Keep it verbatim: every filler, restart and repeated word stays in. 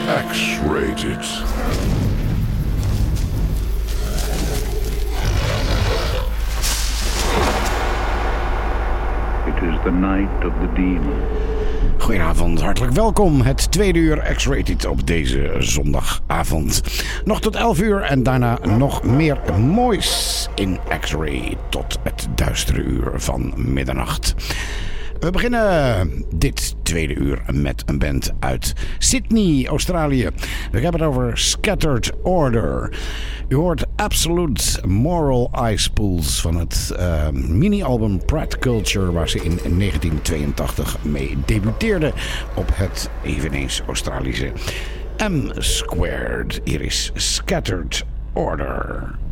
X-Rated. It is the night of the demon. Goedenavond, hartelijk welkom. Het tweede uur X-Rated op deze zondagavond. Nog tot elf uur en daarna nog meer moois in X-Ray tot het duistere uur van middernacht. We beginnen dit tweede uur met een band uit Sydney, Australië. We hebben het over Scattered Order. U hoort Absolute Moral Ice Pools van het uh, mini-album Pratt Culture, waar ze in negentien tweeëntachtig mee debuteerden op het eveneens Australische M Squared. Hier is Scattered Order.